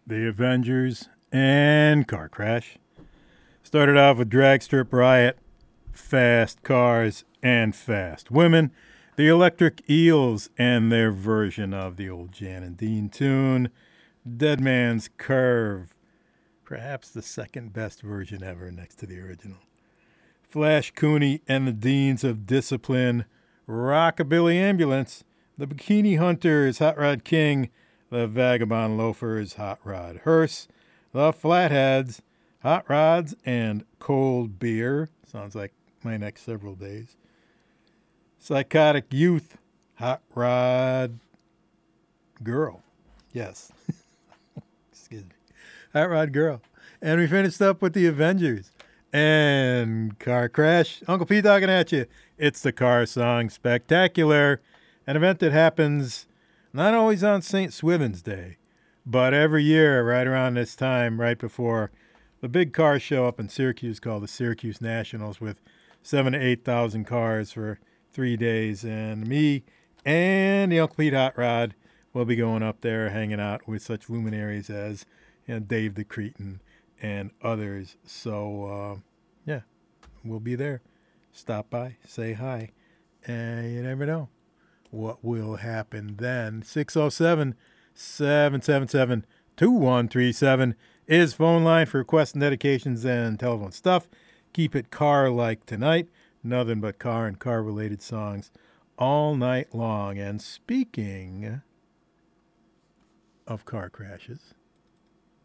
The Avengers, and Car Crash. Started off with Drag Strip Riot, Fast Cars, and Fast Women. The Electric Eels and their version of the old Jan and Dean tune, Dead Man's Curve. Perhaps the second best version ever next to the original. Flash Cooney and the Deans of Discipline, Rockabilly Ambulance, the Bikini Hunters, Hot Rod King, the Vagabond Loafers, Hot Rod Hearse, the Flatheads, Hot Rods, and Cold Beer. Sounds like my next several days. Psychotic Youth, Hot Rod Girl. Yes. Excuse me. Hot Rod Girl. And we finished up with the Avengers and Car Crash. Uncle Pete talking at you. It's the Car Song Spectacular, an event that happens not always on St. Swithin's Day, but every year right around this time, right before the big car show up in Syracuse called the Syracuse Nationals with 7,000 to 8,000 cars for 3 days. And me and the Uncle Pete Hot Rod will be going up there hanging out with such luminaries as Dave the Cretin and others. So, yeah, we'll be there. Stop by, say hi, and you never know what will happen then. 607 777 2137 is phone line for requests and dedications and telephone stuff. Keep it car-like tonight. Nothing but car and car-related songs all night long. And speaking of car crashes,